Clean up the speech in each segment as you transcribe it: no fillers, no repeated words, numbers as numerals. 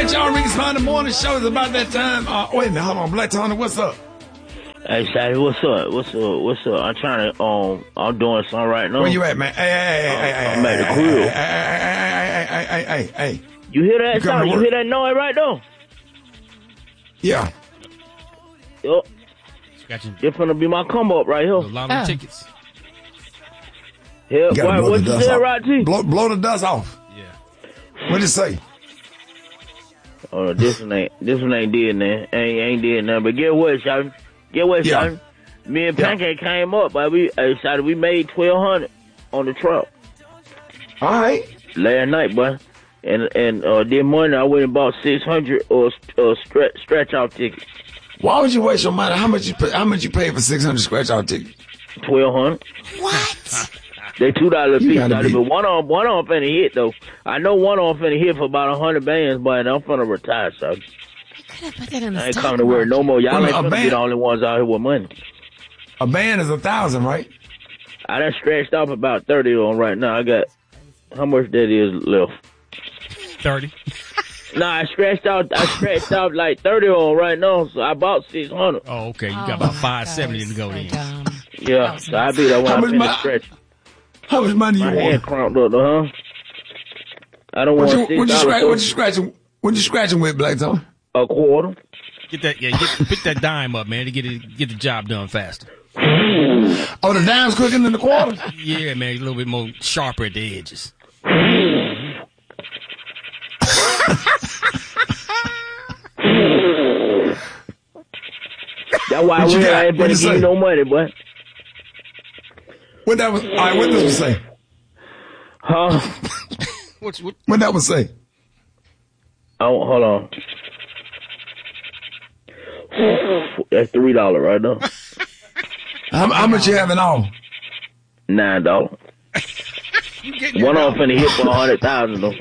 right, y'all. Ricky Smiley Morning Show is about that time. Wait a minute, hold on. Black Tony, what's up? Hey, Shotty, what's up? What's up? I'm trying to, I'm doing something right now. Where you at, man? Hey, I'm at the crib. Hey. You hear that sound? You hear that noise right now? Yeah. Yup. It's gonna be my come up right here. Lotto tickets. Yeah, what you said, right, T? Blow the dust off. Yeah. What'd it say? Oh, this one ain't did nothing. Ain't did nothing. But get what, Shotty? Shotty? Me and Pancake came up, but we made $1,200 on the truck. All right. Last night, boy. And this morning I went and bought 600 stretch out tickets. Why would you waste your money? How much you pay for 600 scratch out tickets? $1,200. What? They $2 a piece, but one on finna hit though. I know one on finna hit for about 100 bands, but I'm finna retire, so I ain't coming to work no more. Y'all ain't finna be the only ones out here with money. A band is 1,000, right? I done stretched off about 30 on right now. I got how much that is left? 30. Nah, I stretched out like 30 on right now, so I bought 600. Oh, okay. You got about 570 to go in. Yeah, so I be there when I finish stretching. How much money you want? My hand cramped up, huh? I don't want $6. What you scratching with, Black Tony? A quarter. Get pick that dime up, man, to get the job done faster. Oh, the dime's quicker than the quarter? Yeah, man, a little bit more sharper at the edges. That's why I ain't gonna give you no money, boy. What that was? All right, what this was say? Huh? What that was say? Oh, hold on. That's $3 right now. How much you have in all? $9. One off in the hit for 100,000 though.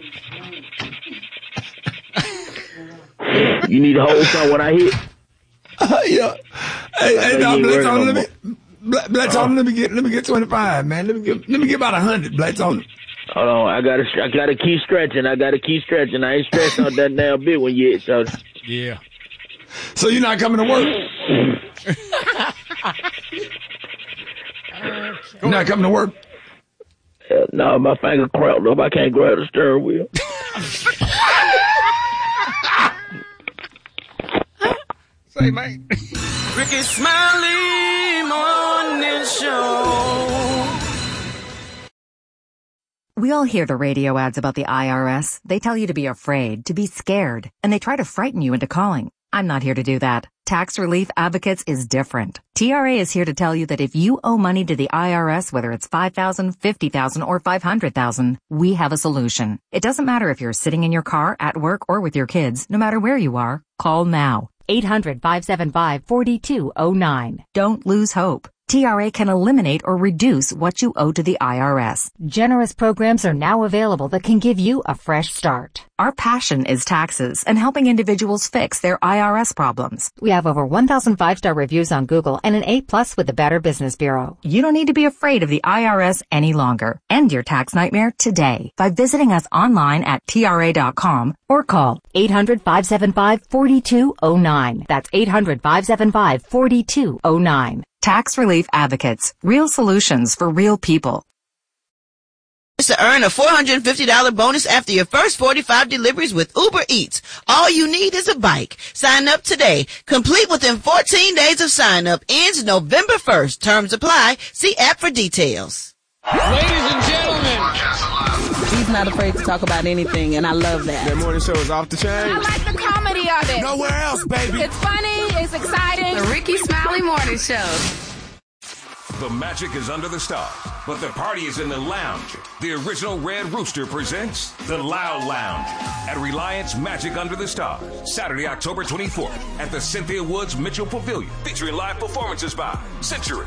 You need to hold something when I hit. Yeah. Hey, now, Black Tony, Black Tony, let me get 25, man. Let me get about 100, Black Tony. Hold on, I gotta keep stretching. I ain't stretched out that damn big one yet, so. Yeah. So you're not coming to work? You're not coming to work? No, my finger cramped up. I can't grab the steering wheel. Say, man. Ricky Smiley Morning Show. We all hear the radio ads about the IRS. They tell you to be afraid, to be scared, and they try to frighten you into calling. I'm not here to do that. Tax Relief Advocates is different. TRA is here to tell you that if you owe money to the IRS, whether it's $5,000, $50,000, or $500,000, we have a solution. It doesn't matter if you're sitting in your car, at work, or with your kids. No matter where you are, call now. 800-575-4209. Don't lose hope. TRA can eliminate or reduce what you owe to the IRS. Generous programs are now available that can give you a fresh start. Our passion is taxes and helping individuals fix their IRS problems. We have over 1,000 5-star reviews on Google and an A+ with the Better Business Bureau. You don't need to be afraid of the IRS any longer. End your tax nightmare today by visiting us online at TRA.com or call 800-575-4209. That's 800-575-4209. Tax Relief Advocates. Real solutions for real people. To earn a $450 bonus after your first 45 deliveries with Uber Eats. All you need is a bike. Sign up today. Complete within 14 days of sign up. Ends November 1st. Terms apply. See app for details. Ladies and gentlemen. He's not afraid to talk about anything, and I love that. That morning show is off the chain. I like the comedy of it. Nowhere else, baby. It's funny. It's exciting. The Ricky Smiley Morning Show. The magic is under the stars, but the party is in the lounge. The original Red Rooster presents The Loud Lounge at Reliance Magic Under the Stars, Saturday, October 24th at the Cynthia Woods Mitchell Pavilion, featuring live performances by Century,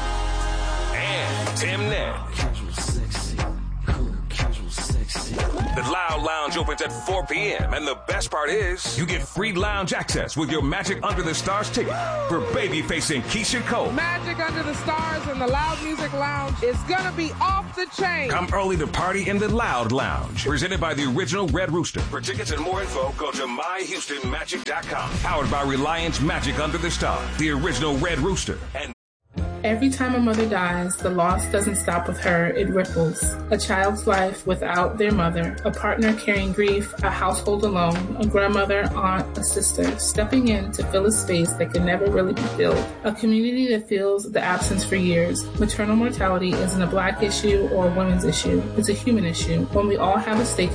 and Tim Ned. The Loud Lounge opens at 4 p.m. And the best part is, you get free lounge access with your Magic Under the Stars ticket for Babyface and Keisha Cole. Magic Under the Stars and the Loud Music Lounge is gonna be off the chain. Come early to party in the Loud Lounge. Presented by the original Red Rooster. For tickets and more info, go to myhoustonmagic.com. Powered by Reliance Magic Under the Stars, the original Red Rooster. And every time a mother dies, the loss doesn't stop with her, it ripples. A child's life without their mother, a partner carrying grief, a household alone, a grandmother, aunt, a sister, stepping in to fill a space that can never really be filled. A community that feels the absence for years. Maternal mortality isn't a black issue or a women's issue. It's a human issue. When we all have a stake in